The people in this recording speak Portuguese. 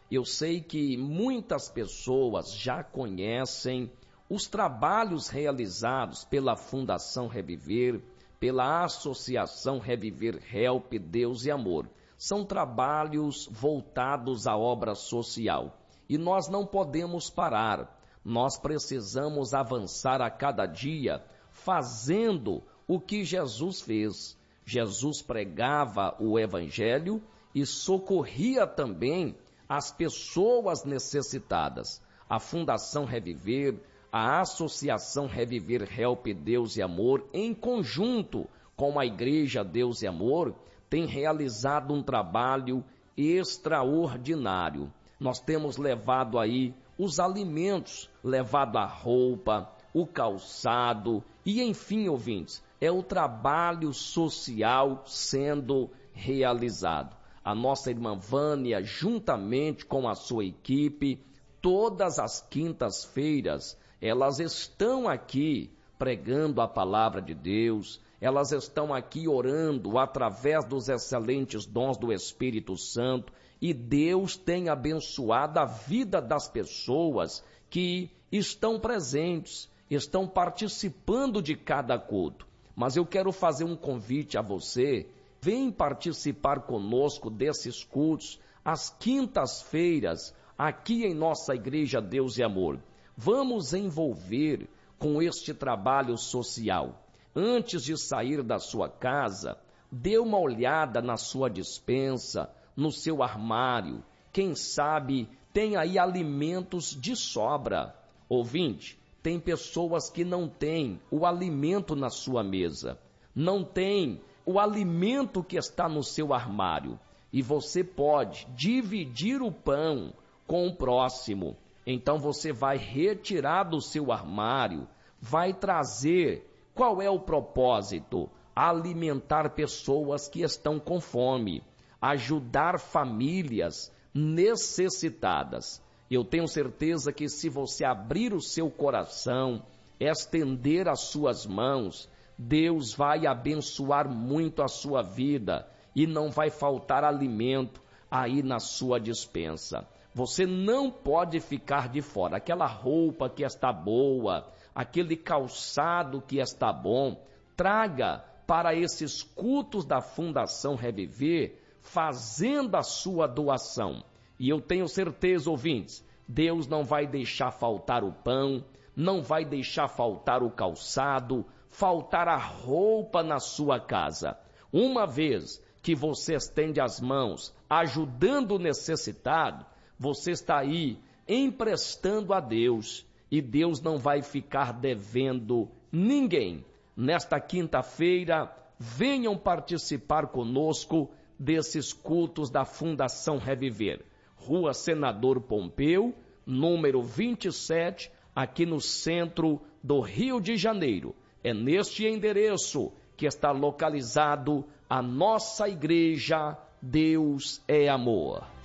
Eu sei que muitas pessoas já conhecem os trabalhos realizados pela Fundação Reviver, pela Associação Reviver Help Deus e Amor. São trabalhos voltados à obra social. E nós não podemos parar. Nós precisamos avançar a cada dia fazendo o que Jesus fez. Jesus pregava o Evangelho e socorria também as pessoas necessitadas. A Fundação Reviver, a Associação Reviver Help Deus e Amor, em conjunto com a Igreja Deus e Amor, tem realizado um trabalho extraordinário. Nós temos levado aí os alimentos, levado a roupa, o calçado e, enfim, ouvintes, é o trabalho social sendo realizado. A nossa irmã Vânia, juntamente com a sua equipe, todas as quintas-feiras, elas estão aqui pregando a palavra de Deus, elas estão aqui orando através dos excelentes dons do Espírito Santo, e Deus tem abençoado a vida das pessoas que estão presentes, estão participando de cada culto. Mas eu quero fazer um convite a você, vem participar conosco desses cultos, às quintas-feiras, aqui em nossa Igreja Deus e Amor. Vamos envolver com este trabalho social. Antes de sair da sua casa, dê uma olhada na sua despensa, no seu armário. Quem sabe tem aí alimentos de sobra. Ouvinte, tem pessoas que não têm o alimento na sua mesa, não tem o alimento que está no seu armário. E você pode dividir o pão com o próximo. Então você vai retirar do seu armário, vai trazer. Qual é o propósito? Alimentar pessoas que estão com fome, ajudar famílias necessitadas. Eu tenho certeza que se você abrir o seu coração, estender as suas mãos, Deus vai abençoar muito a sua vida e não vai faltar alimento aí na sua despensa. Você não pode ficar de fora. Aquela roupa que está boa, aquele calçado que está bom, traga para esses cultos da Fundação Reviver, fazendo a sua doação. E eu tenho certeza, ouvintes, Deus não vai deixar faltar o pão, não vai deixar faltar o calçado, faltar a roupa na sua casa. Uma vez que você estende as mãos, ajudando o necessitado, você está aí emprestando a Deus, e Deus não vai ficar devendo ninguém. Nesta quinta-feira, venham participar conosco desses cultos da Fundação Reviver. Rua Senador Pompeu, número 27, aqui no centro do Rio de Janeiro. É neste endereço que está localizado a nossa igreja Deus é Amor.